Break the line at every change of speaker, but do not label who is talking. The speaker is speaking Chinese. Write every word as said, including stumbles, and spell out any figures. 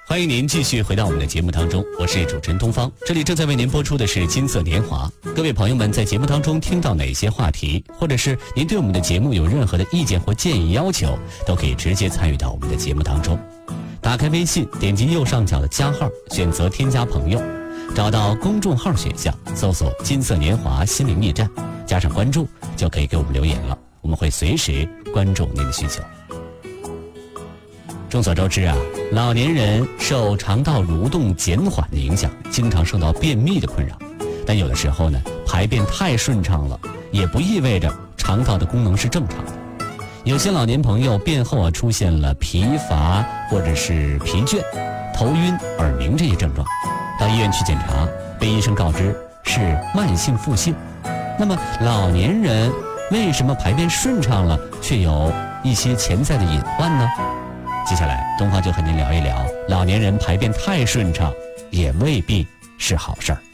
欢迎您继续回到我们的节目当中，我是主持人东方，这里正在为您播出的是金色年华。各位朋友们在节目当中听到哪些话题，或者是您对我们的节目有任何的意见或建议要求，都可以直接参与到我们的节目当中。打开微信，点击右上角的加号，选择添加朋友，找到公众号选项，搜索金色年华心灵驿站，加上关注，就可以给我们留言了，我们会随时关注您的需求。众所周知啊，老年人受肠道蠕动减缓的影响，经常受到便秘的困扰。但有的时候呢，排便太顺畅了，也不意味着肠道的功能是正常的。有些老年朋友便后啊出现了疲乏或者是疲倦、头晕、耳鸣这些症状，到医院去检查，被医生告知是慢性腹泻。那么老年人为什么排便顺畅了，却有一些潜在的隐患呢？接下来东方就和您聊一聊，老年人排便太顺畅也未必是好事儿。